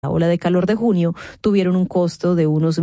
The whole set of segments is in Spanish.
La ola de calor de junio tuvieron un costo de unos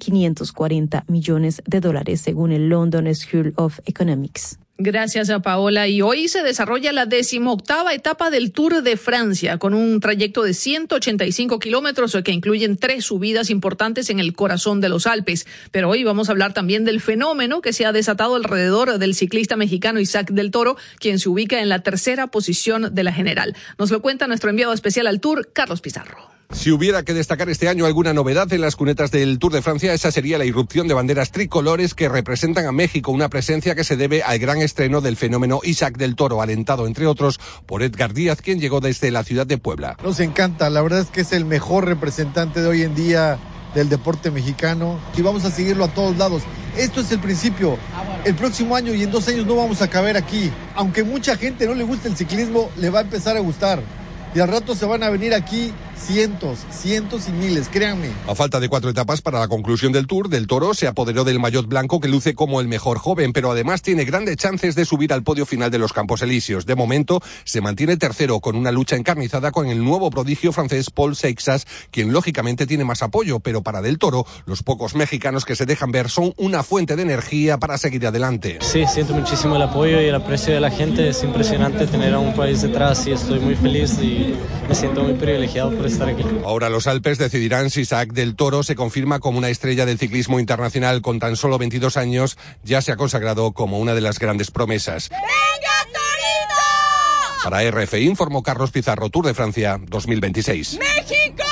1.540 millones de dólares, según el London School of Economics. Gracias a Paola. Y hoy se desarrolla la 18ª etapa del Tour de Francia, con un trayecto de 185 kilómetros que incluyen 3 subidas importantes en el corazón de los Alpes. Pero hoy vamos a hablar también del fenómeno que se ha desatado alrededor del ciclista mexicano Isaac del Toro, quien se ubica en la 3ª posición de la general. Nos lo cuenta nuestro enviado especial al Tour, Carlos Pizarro. Si hubiera que destacar este año alguna novedad en las cunetas del Tour de Francia, esa sería la irrupción de banderas tricolores que representan a México, una presencia que se debe al gran estreno del fenómeno Isaac del Toro, alentado entre otros por Edgar Díaz, quien llegó desde la ciudad de Puebla. Nos encanta, la verdad es que es el mejor representante de hoy en día del deporte mexicano y vamos a seguirlo a todos lados. Esto es el principio. El próximo año y en 2 años no vamos a caber aquí. Aunque mucha gente no le guste el ciclismo, le va a empezar a gustar. Y al rato se van a venir aquí cientos y miles, créanme. A falta de 4 etapas para la conclusión del Tour, del Toro se apoderó del maillot blanco que luce como el mejor joven, pero además tiene grandes chances de subir al podio final de los Campos Elíseos. De momento se mantiene tercero con una lucha encarnizada con el nuevo prodigio francés Paul Seixas, quien lógicamente tiene más apoyo, pero para del Toro los pocos mexicanos que se dejan ver son una fuente de energía para seguir adelante. Sí, siento muchísimo el apoyo y el aprecio de la gente, es impresionante tener a un país detrás y estoy muy feliz y me siento muy privilegiado por estar aquí. Ahora los Alpes decidirán si Isaac del Toro se confirma como una estrella del ciclismo internacional. Con tan solo 22 años ya se ha consagrado como una de las grandes promesas. ¡Venga, Torito! Para RFI informó Carlos Pizarro, Tour de Francia 2026. ¡México!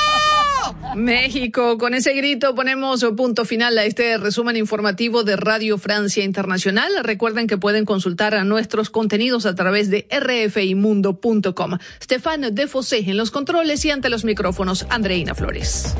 México, con ese grito ponemos punto final a este resumen informativo de Radio Francia Internacional. Recuerden que pueden consultar a nuestros contenidos a través de rfimundo.com. Stéphane Defossé en los controles y ante los micrófonos, Andreina Flores.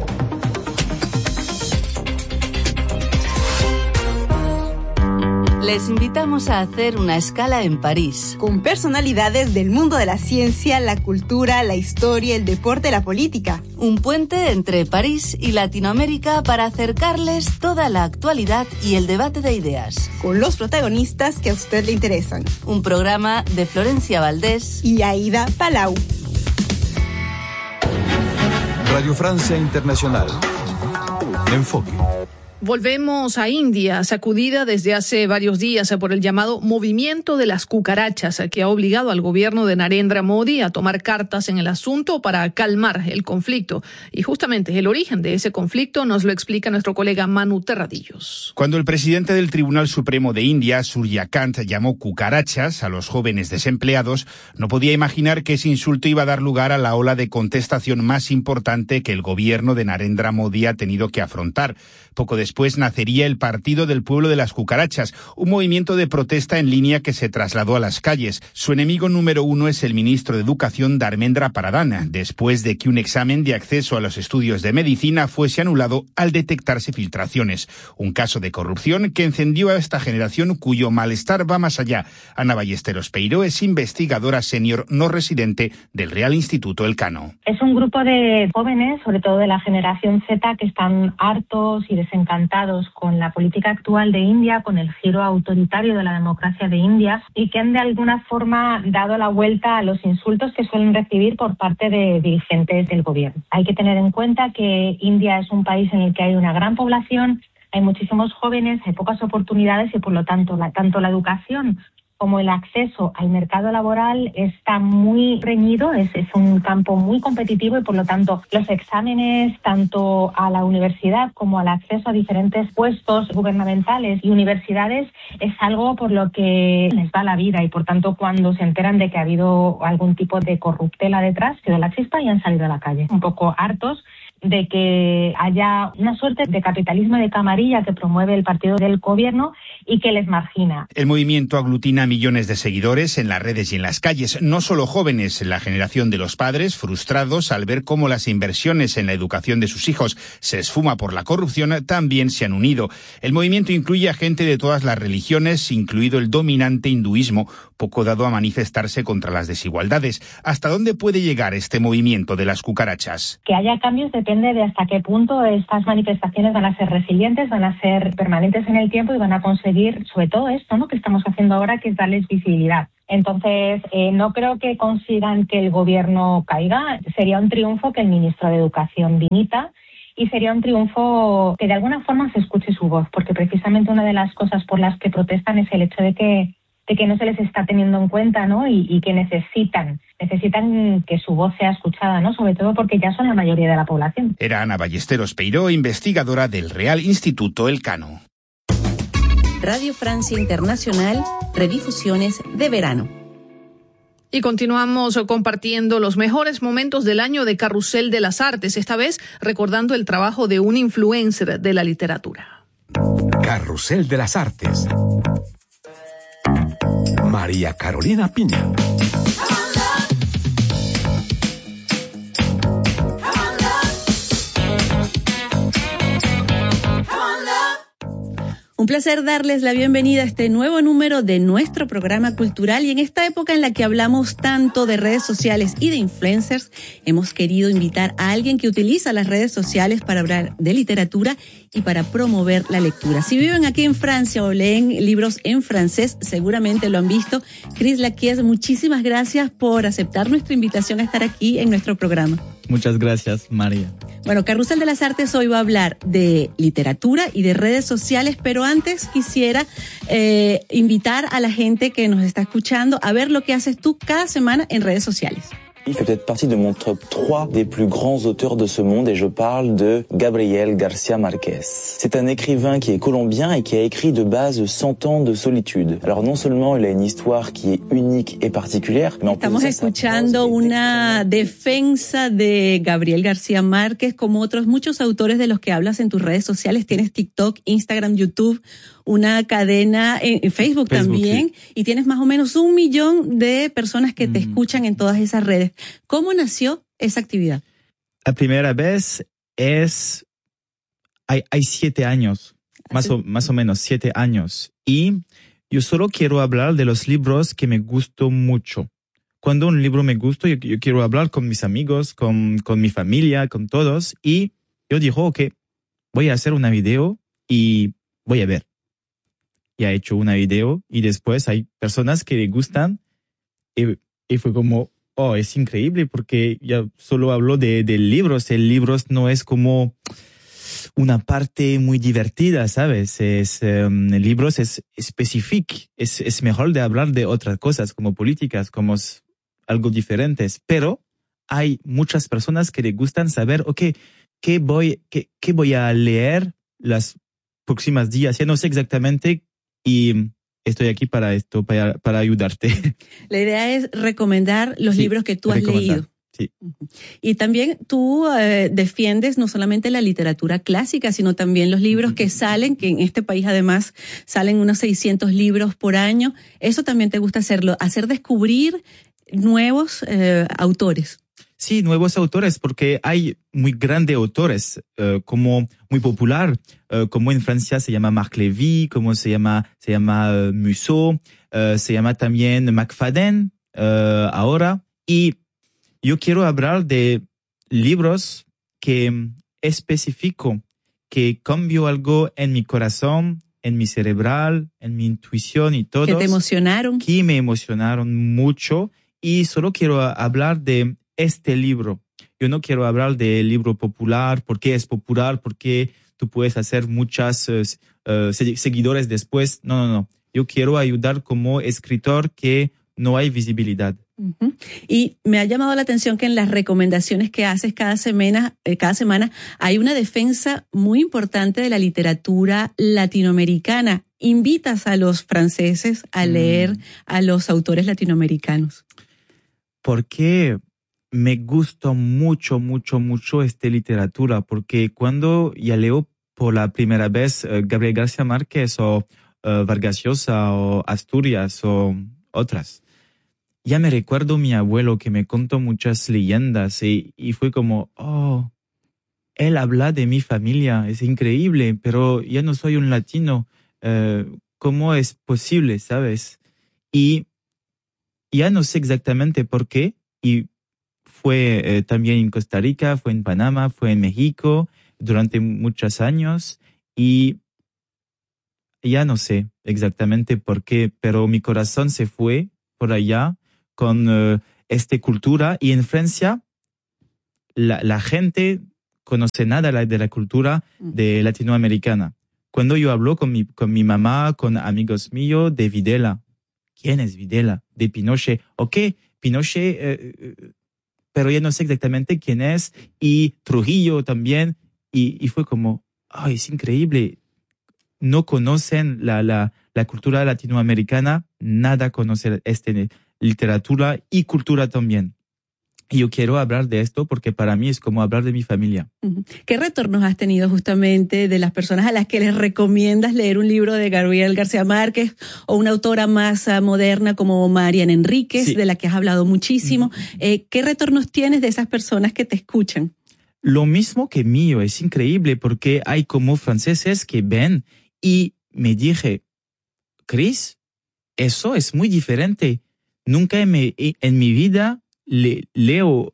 Les invitamos a hacer una escala en París. Con personalidades del mundo de la ciencia, la cultura, la historia, el deporte y la política. Un puente entre París y Latinoamérica para acercarles toda la actualidad y el debate de ideas. Con los protagonistas que a usted le interesan. Un programa de Florencia Valdés y Aida Palau. Radio Francia Internacional. Enfoque. Volvemos a India, sacudida desde hace varios días por el llamado movimiento de las cucarachas, que ha obligado al gobierno de Narendra Modi a tomar cartas en el asunto para calmar el conflicto. Y justamente el origen de ese conflicto nos lo explica nuestro colega Manu Terradillos. Cuando el presidente del Tribunal Supremo de India, Surya Kant, llamó cucarachas a los jóvenes desempleados, no podía imaginar que ese insulto iba a dar lugar a la ola de contestación más importante que el gobierno de Narendra Modi ha tenido que afrontar. Poco después nacería el Partido del Pueblo de las Cucarachas, un movimiento de protesta en línea que se trasladó a las calles. Su enemigo número 1 es el ministro de Educación, Dharmendra Pradhan, después de que un examen de acceso a los estudios de medicina fuese anulado al detectarse filtraciones. Un caso de corrupción que encendió a esta generación cuyo malestar va más allá. Ana Ballesteros Peiró es investigadora senior no residente del Real Instituto Elcano. Es un grupo de jóvenes, sobre todo de la generación Z, que están hartos y desencantados con la política actual de India, con el giro autoritario de la democracia de India y que han de alguna forma dado la vuelta a los insultos que suelen recibir por parte de dirigentes del gobierno. Hay que tener en cuenta que India es un país en el que hay una gran población, hay muchísimos jóvenes, hay pocas oportunidades y por lo tanto tanto la educación como el acceso al mercado laboral está muy reñido, es un campo muy competitivo y por lo tanto los exámenes tanto a la universidad como al acceso a diferentes puestos gubernamentales y universidades es algo por lo que les va la vida y por tanto cuando se enteran de que ha habido algún tipo de corruptela detrás, se da la chispa y han salido a la calle. Un poco hartos de que haya una suerte de capitalismo de camarilla que promueve el partido del gobierno y que les margina. El movimiento aglutina millones de seguidores en las redes y en las calles, no solo jóvenes, la generación de los padres frustrados al ver cómo las inversiones en la educación de sus hijos se esfuma por la corrupción, también se han unido. El movimiento incluye a gente de todas las religiones, incluido el dominante hinduismo, poco dado a manifestarse contra las desigualdades. ¿Hasta dónde puede llegar este movimiento de las cucarachas? Que haya cambios de depende de hasta qué punto estas manifestaciones van a ser resilientes, van a ser permanentes en el tiempo y van a conseguir, sobre todo esto, ¿no?, que estamos haciendo ahora, que es darles visibilidad. Entonces, no creo que consigan que el gobierno caiga. Sería un triunfo que el ministro de Educación dimita y sería un triunfo que de alguna forma se escuche su voz, porque precisamente una de las cosas por las que protestan es el hecho de que no se les está teniendo en cuenta, ¿no? Y que necesitan que su voz sea escuchada, ¿no? Sobre todo porque ya son la mayoría de la población. Era Ana Ballesteros Peiró, investigadora del Real Instituto Elcano. Radio Francia Internacional, redifusiones de verano. Y continuamos compartiendo los mejores momentos del año de Carrusel de las Artes, esta vez recordando el trabajo de un influencer de la literatura. Carrusel de las Artes. María Carolina Piña. Un placer darles la bienvenida a este nuevo número de nuestro programa cultural, y en esta época en la que hablamos tanto de redes sociales y de influencers, hemos querido invitar a alguien que utiliza las redes sociales para hablar de literatura y para promover la lectura. Si viven aquí en Francia o leen libros en francés, seguramente lo han visto. Chris Laquies, muchísimas gracias por aceptar nuestra invitación a estar aquí en nuestro programa. Muchas gracias, María. Bueno, Carrusel de las Artes hoy va a hablar de literatura y de redes sociales, pero antes quisiera invitar a la gente que nos está escuchando a ver lo que haces tú cada semana en redes sociales. Il fait peut-être partie de mon top 3 des plus grands auteurs de ce monde et je parle de Gabriel García Márquez. C'est un écrivain qui est colombien et qui a écrit de base 100 ans de solitude. Alors non seulement il a une histoire qui est unique et particulière, mais en plus Estamos escuchando una defensa de Gabriel García Márquez, como otros muchos autores de los que hablas en tus redes sociales. Tienes TikTok, Instagram, YouTube, una cadena en Facebook también, sí. Y tienes más o menos 1 millón de personas que te escuchan en todas esas redes. ¿Cómo nació esa actividad? La primera vez hay 7 años, más o menos 7 años. Y yo solo quiero hablar de los libros que me gustó mucho. Cuando un libro me gustó, yo quiero hablar con mis amigos, con mi familia, con todos. Y yo digo, ok, voy a hacer una video y voy a ver. Y ha hecho una video y después hay personas que le gustan y fue como, oh, es increíble porque ya solo hablo de libros. El libro no es como una parte muy divertida, ¿sabes? El libro es específico, es mejor de hablar de otras cosas como políticas, como algo diferentes. Pero hay muchas personas que le gustan saber, ok, ¿qué voy a leer las próximas días? Ya no sé exactamente. Y estoy aquí para esto, para ayudarte. La idea es recomendar los libros que tú has leído. Sí. Y también tú defiendes no solamente la literatura clásica, sino también los libros que salen, que en este país además salen unos 600 libros por año. Eso también te gusta hacerlo, hacer descubrir nuevos autores. Sí, nuevos autores, porque hay muy grandes autores, como muy popular, como en Francia se llama Marc Lévy, como se llama Musso, se llama también McFadden ahora. Y yo quiero hablar de libros que específico, que cambió algo en mi corazón, en mi cerebral, en mi intuición y todo. ¿Que te emocionaron? Que me emocionaron mucho. Y solo quiero hablar de este libro. Yo no quiero hablar del libro popular, porque es popular, porque tú puedes hacer muchas seguidores después. No. Yo quiero ayudar como escritor que no hay visibilidad. Uh-huh. Y me ha llamado la atención que en las recomendaciones que haces cada semana hay una defensa muy importante de la literatura latinoamericana. Invitas a los franceses a leer a los autores latinoamericanos. Porque me gusta mucho esta literatura, porque cuando ya leo por la primera vez Gabriel García Márquez o Vargas Llosa o Asturias o otras, ya me recuerdo mi abuelo que me contó muchas leyendas y fue como, oh, él habla de mi familia, es increíble, pero ya no soy un latino, ¿cómo es posible, sabes? Y ya no sé exactamente por qué, y Fue también en Costa Rica, fue en Panamá, fue en México durante muchos años y ya no sé exactamente por qué, pero mi corazón se fue por allá con esta cultura. Y en Francia la gente conoce nada de la cultura de latinoamericana. Cuando yo hablo con mi mamá, con amigos míos de Videla, ¿quién es Videla? De Pinochet. Ok, Pinochet, pero ya no sé exactamente quién es. Y Trujillo también. Y fue como, ay, es increíble. No conocen la cultura latinoamericana, nada conocen literatura y cultura también. Y yo quiero hablar de esto porque para mí es como hablar de mi familia. ¿Qué retornos has tenido justamente de las personas a las que les recomiendas leer un libro de Gabriel García Márquez o una autora más moderna como Mariana Enríquez, sí, de la que has hablado muchísimo? ¿Qué retornos tienes de esas personas que te escuchan? Lo mismo que mío, es increíble porque hay como franceses que ven y me dije, Chris, eso es muy diferente. Nunca en mi vida leyendo,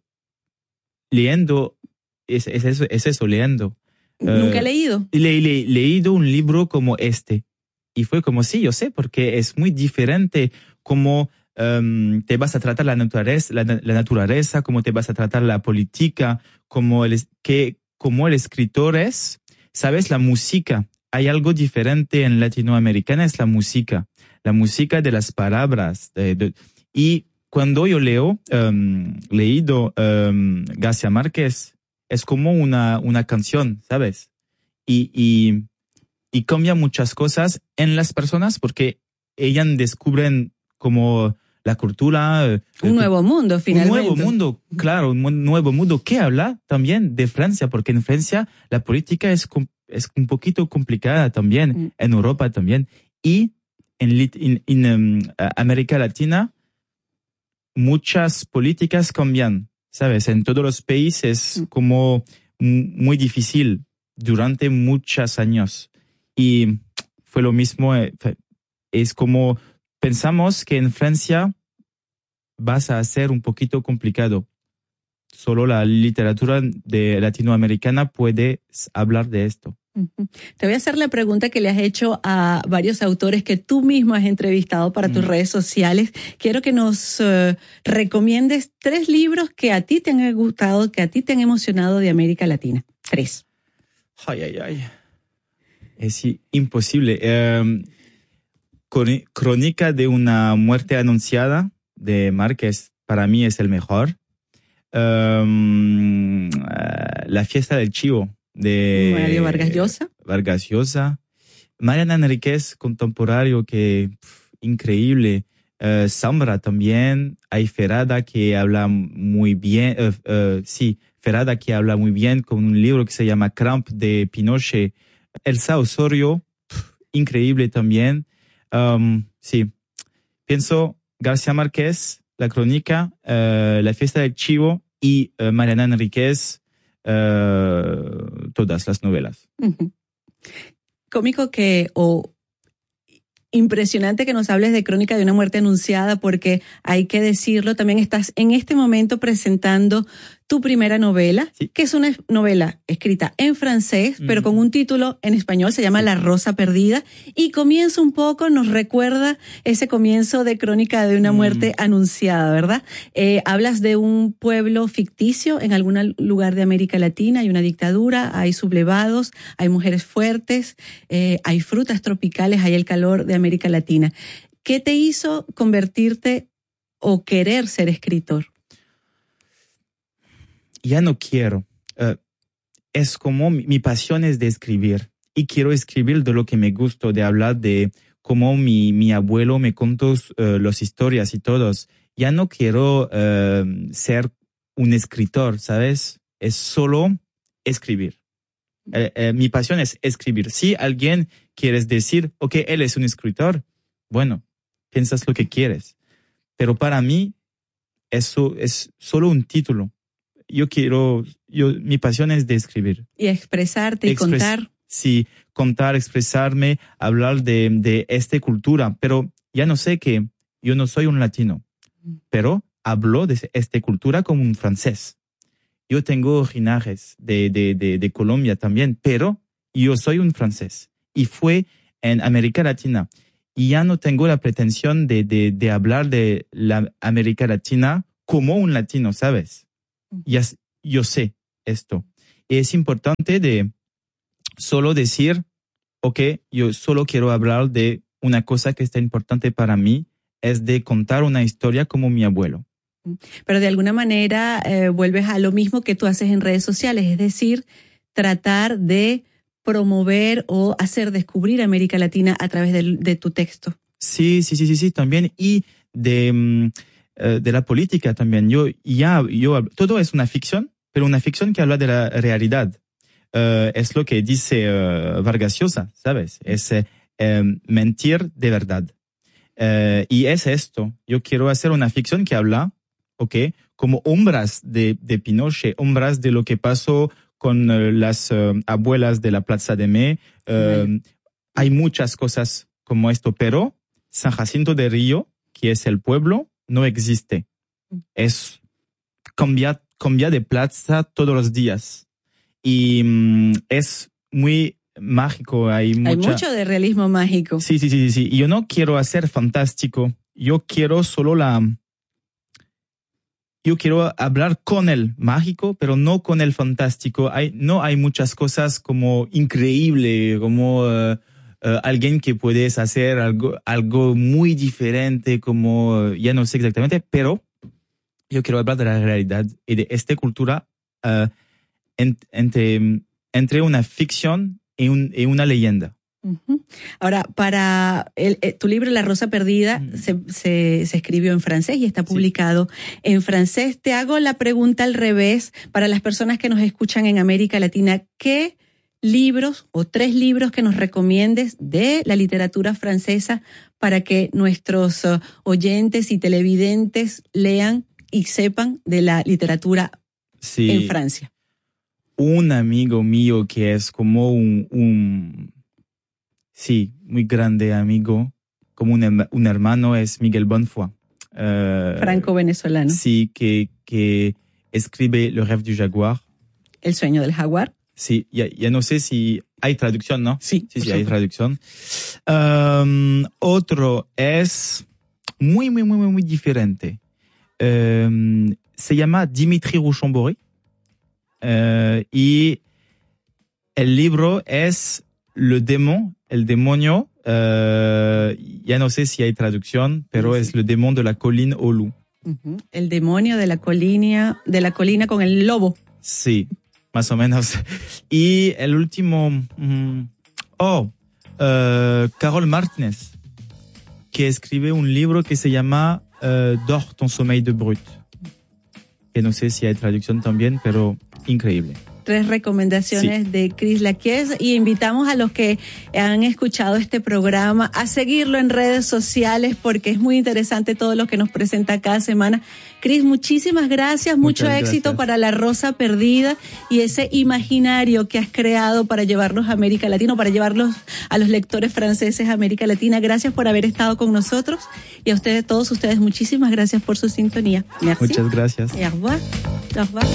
es eso, leyendo. ¿Nunca he leído? Leído un libro como este. Y fue como, sí, yo sé, porque es muy diferente cómo te vas a tratar la naturaleza, cómo te vas a tratar la política, cómo el escritor es. ¿Sabes? La música. Hay algo diferente en latinoamericana, es la música de las palabras. Y cuando yo leído García Márquez, es como una canción, ¿sabes? Y cambia muchas cosas en las personas porque ellas descubren como la cultura. Un nuevo mundo, finalmente. Un nuevo mundo, claro, un nuevo mundo que habla también de Francia, porque en Francia la política es un poquito complicada también, en Europa también. Y en América Latina, muchas políticas cambian, ¿sabes? En todos los países como muy difícil durante muchos años. Y fue lo mismo, es como pensamos que en Francia vas a ser un poquito complicado. Solo la literatura latinoamericana puede hablar de esto. Te voy a hacer la pregunta que le has hecho a varios autores que tú mismo has entrevistado para tus redes sociales. Quiero que nos recomiendes 3 libros que a ti te han gustado, que a ti te han emocionado de América Latina. 3. Ay. Es imposible. Crónica de una muerte anunciada de Márquez, para mí es el mejor. La fiesta del chivo de Mario Vargas Llosa. Mariana Enríquez, contemporáneo, que increíble. Zambra también. Hay Ferrada que habla muy bien. Ferrada que habla muy bien con un libro que se llama Cramp de Pinochet. Elsa Osorio, increíble también. Pienso García Márquez, la crónica, la fiesta del chivo y Mariana Enríquez, todas las novelas. Cómico impresionante que nos hables de Crónica de una muerte anunciada, porque hay que decirlo, también estás en este momento presentando tu primera novela, sí, que es una novela escrita en francés, pero con un título en español, se llama La Rosa Perdida, y comienza un poco, nos recuerda ese comienzo de Crónica de una muerte anunciada, ¿verdad? Hablas de un pueblo ficticio en algún lugar de América Latina, hay una dictadura, hay sublevados, hay mujeres fuertes, hay frutas tropicales, hay el calor de América Latina. ¿Qué te hizo convertirte o querer ser escritor? Ya no quiero. Es como mi pasión es de escribir y quiero escribir de lo que me gusta, de hablar de cómo mi abuelo me contó las historias y todos. Ya no quiero ser un escritor, ¿sabes? Es solo escribir. Mi pasión es escribir. Si alguien quieres decir, ok, él es un escritor, bueno, piensas lo que quieres. Pero para mí, eso es solo un título. Mi pasión es de escribir. Y expresarte y contar. Sí, contar, expresarme, hablar de esta cultura. Pero ya no sé que yo no soy un latino, pero hablo de esta cultura como un francés. Yo tengo originares de Colombia también, pero yo soy un francés y fue en América Latina. Y ya no tengo la pretensión de hablar de la América Latina como un latino, ¿sabes? Ya, yo sé esto. Y es importante de solo decir, ok, yo solo quiero hablar de una cosa que está importante para mí, es de contar una historia como mi abuelo. Pero de alguna manera vuelves a lo mismo que tú haces en redes sociales, es decir, tratar de promover o hacer descubrir América Latina a través de tu texto. Sí, también. Y de la política también. Todo es una ficción, pero una ficción que habla de la realidad. Es lo que dice Vargas Llosa, ¿sabes? Es mentir de verdad. Y es esto. Yo quiero hacer una ficción que habla, como sombras de Pinochet, sombras de lo que pasó con las abuelas de la Plaza de May. Hay muchas cosas como esto, pero San Jacinto de Río, que es el pueblo, no existe. Es cambia de plaza todos los días. Y es muy mágico. Hay mucho de realismo mágico. Sí. Y yo no quiero hacer fantástico. Yo quiero hablar con el mágico, pero no con el fantástico. No hay muchas cosas como increíble, como alguien que puedes hacer algo muy diferente, como ya no sé exactamente, pero yo quiero hablar de la realidad y de esta cultura entre una ficción y una leyenda. Ahora, para tu libro La Rosa Perdida se escribió en francés y está publicado en francés. Te hago la pregunta al revés para las personas que nos escuchan en América Latina. ¿Qué libros o 3 libros que nos recomiendes de la literatura francesa para que nuestros oyentes y televidentes lean y sepan de la literatura en Francia? Un amigo mío que es como un muy grande amigo, como un hermano, es Miguel Bonnefoy. Franco-venezolano. Sí, que escribe Le Rêve du Jaguar. El sueño del jaguar. Sí, ya no sé si hay traducción, ¿no? Sí, hay traducción. Otro es muy diferente. Se llama Dimitri Rouchon-Bory. Y el libro es El demonio, ya no sé si hay traducción, pero es Le démon de la colline au loup. El demonio de la colina con el lobo. Sí, más o menos. Y el último, Carol Martínez, que escribe un libro que se llama Dors ton sommeil de brute. Que no sé si hay traducción también, pero increíble. 3 recomendaciones de Chris Laquies y invitamos a los que han escuchado este programa a seguirlo en redes sociales porque es muy interesante todo lo que nos presenta cada semana. Chris, muchísimas gracias, mucho éxito para La Rosa Perdida y ese imaginario que has creado para llevarlos a América Latina, para llevarlos a los lectores franceses a América Latina. Gracias por haber estado con nosotros y a todos ustedes, muchísimas gracias por su sintonía. Merci. Muchas gracias. Et au revoir. Au revoir.